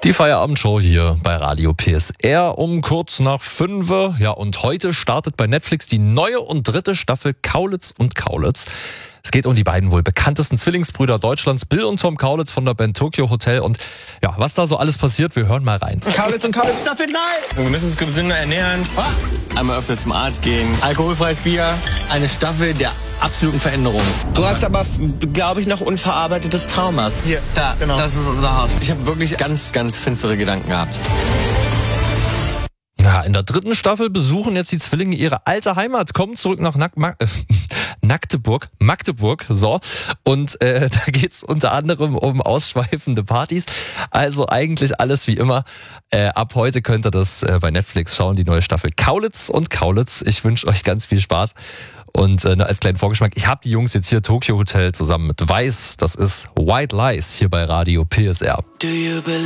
Die Feierabendshow hier bei Radio PSR um kurz nach 5. Ja, und heute startet bei Netflix die neue und 3. Staffel Kaulitz und Kaulitz. Es geht um die beiden wohl bekanntesten Zwillingsbrüder Deutschlands, Bill und Tom Kaulitz von der Band Tokyo Hotel. Und ja, was da so alles passiert, wir hören mal rein. Kaulitz und Kaulitz Staffel 3! Wir müssen uns gesünder ernähren, einmal öfter zum Arzt gehen, alkoholfreies Bier, eine Staffel der absoluten Veränderung. Du hast aber, glaube ich, noch unverarbeitetes Trauma. Hier, da, genau. Das ist unser Haus. Ich habe wirklich ganz, ganz finstere Gedanken gehabt. Ja, in der 3. Staffel besuchen jetzt die Zwillinge ihre alte Heimat, kommen zurück nach Magdeburg, so. Und da geht's unter anderem um ausschweifende Partys. Also eigentlich alles wie immer. Ab heute könnt ihr das bei Netflix schauen, die neue Staffel Kaulitz und Kaulitz. Ich wünsche euch ganz viel Spaß. Und als kleinen Vorgeschmack, ich habe die Jungs jetzt hier Tokyo Hotel zusammen mit Weiß. Das ist White Lies hier bei Radio PSR.